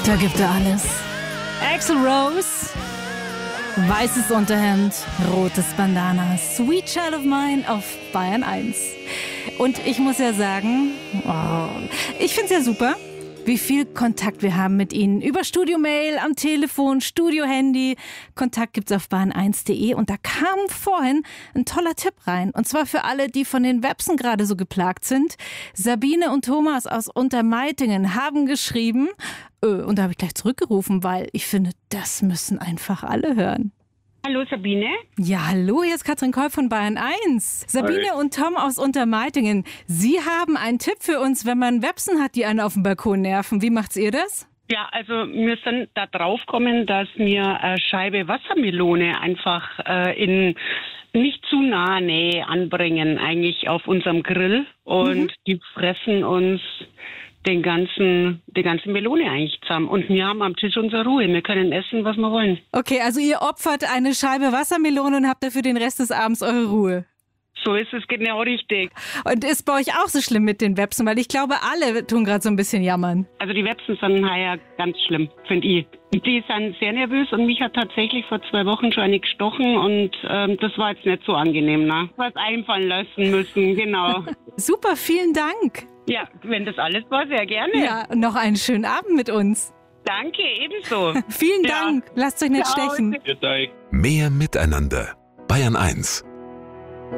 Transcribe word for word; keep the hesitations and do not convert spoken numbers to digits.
Da gibt er alles. Axl Rose, weißes Unterhemd, rotes Bandana, Sweet Child of Mine auf Bayern eins. Und ich muss ja sagen, oh, ich finde es ja super, wie viel Kontakt wir haben mit Ihnen. Über Studio-Mail, am Telefon, Studio-Handy. Kontakt gibt's auf bayern eins punkt de. Und da kam vorhin ein toller Tipp rein. Und zwar für alle, die von den Websen gerade so geplagt sind. Sabine und Thomas aus Untermeitingen haben geschrieben. Und da habe ich gleich zurückgerufen, weil ich finde, das müssen einfach alle hören. Hallo Sabine. Ja, hallo, hier ist Katrin Kolb von Bayern eins. Sabine Hi. und Tom aus Untermeitingen. Sie haben einen Tipp für uns, wenn man Websen hat, die einen auf dem Balkon nerven. Wie macht ihr das? Ja, also wir sind da drauf gekommen, dass wir eine Scheibe Wassermelone einfach äh, in nicht zu naher Nähe anbringen, eigentlich auf unserem Grill. Und mhm. die fressen uns den ganzen, die ganze Melone eigentlich zusammen. Und wir haben am Tisch unsere Ruhe. Wir können essen, was wir wollen. Okay, also ihr opfert eine Scheibe Wassermelone und habt dafür den Rest des Abends eure Ruhe. So ist es genau richtig. Und ist bei euch auch so schlimm mit den Websen? Weil ich glaube, alle tun gerade so ein bisschen jammern. Also die Websen sind ja ganz schlimm, finde ich. Die sind sehr nervös und mich hat tatsächlich vor zwei Wochen schon eine gestochen und ähm, das war jetzt nicht so angenehm, ne? Was einfallen lassen müssen, genau. Super, vielen Dank. Ja, wenn das alles war, sehr gerne. Ja, und noch einen schönen Abend mit uns. Danke, ebenso. Vielen Ja. Dank. Lasst euch nicht Ciao. stechen. Viert euch. Mehr miteinander. Bayern eins.